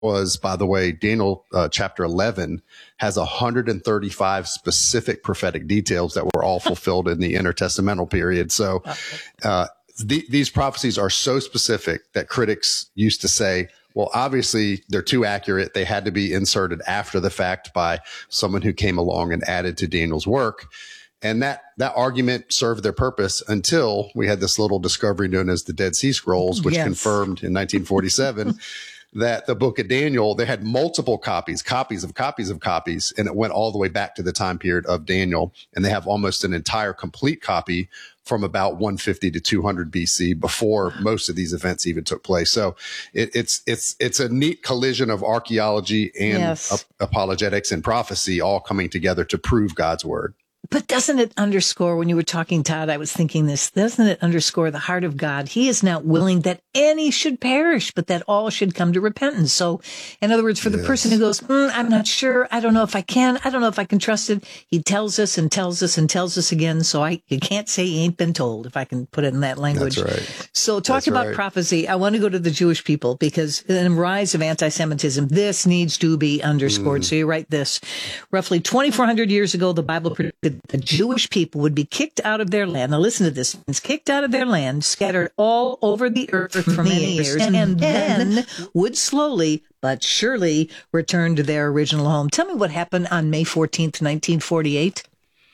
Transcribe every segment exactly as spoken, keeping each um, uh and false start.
was, by the way, Daniel uh, chapter eleven has one hundred thirty-five specific prophetic details that were all fulfilled in the intertestamental period. So uh, th- these prophecies are so specific that critics used to say, well, obviously they're too accurate. They had to be inserted after the fact by someone who came along and added to Daniel's work. And that, that argument served their purpose until we had this little discovery known as the Dead Sea Scrolls, which yes. confirmed in nineteen forty-seven that the book of Daniel, they had multiple copies, copies of copies of copies, and it went all the way back to the time period of Daniel. And they have almost an entire complete copy from about one fifty to two hundred B C, before most of these events even took place. So it, it's it's it's a neat collision of archaeology and yes. ap- apologetics and prophecy all coming together to prove God's word. But doesn't it underscore, when you were talking, Todd, I was thinking this, doesn't it underscore the heart of God? He is not willing that any should perish, but that all should come to repentance. So, in other words, for the yes. person who goes, mm, I'm not sure, I don't know if I can, I don't know if I can trust it, he tells us and tells us and tells us again. So I you can't say he ain't been told, if I can put it in that language. That's right. So talk That's about right. prophecy. I want to go to the Jewish people, because in the rise of anti-Semitism, this needs to be underscored. Mm. So you write this. Roughly twenty-four hundred years ago, the Bible predicted the Jewish people would be kicked out of their land. Now listen to this. It's kicked out of their land, scattered all over the earth for many years, and, and then would slowly but surely return to their original home. Tell me what happened on May fourteenth, nineteen forty-eight.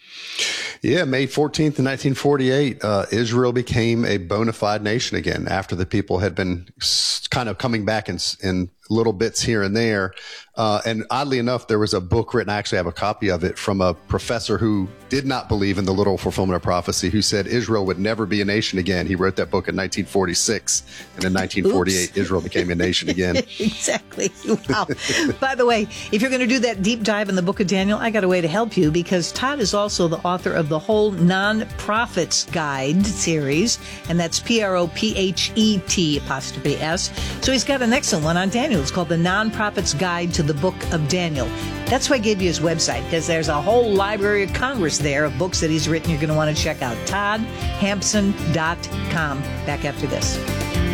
Yeah, May fourteenth, nineteen forty-eight, uh, Israel became a bona fide nation again after the people had been kind of coming back in, in little bits here and there. Uh, and oddly enough, there was a book written, I actually have a copy of it, from a professor who did not believe in the literal fulfillment of prophecy, who said Israel would never be a nation again. He wrote that book in nineteen forty-six, and in nineteen forty-eight, Oops. Israel became a nation again. Exactly. Wow. By the way, if you're going to do that deep dive in the book of Daniel, I got a way to help you, because Todd is also the author of the whole Non-Prophets Guide series, and that's P R O P H E T apostrophe S. So he's got an excellent one on Daniel. It's called the Non-Prophets Guide to the Book of Daniel. That's why I gave you his website, because there's a whole Library of Congress there of books that he's written you're going to want to check out. Todd Hampson dot com. Back after this.